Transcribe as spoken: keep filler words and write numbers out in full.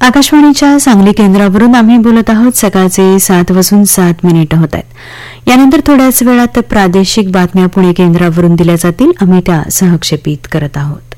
आकाशवाणीच्या सांगली केंद्रावरून आम्ही बोलत आहोत. सकाळचे सात वाजून सात मिनिटं होत आहेत. यानंतर थोड्याच वेळात प्रादेशिक बातम्या पुणे केंद्रावरून दिल्या जातील. आम्ही त्या सहक्षेपित करत आहोत.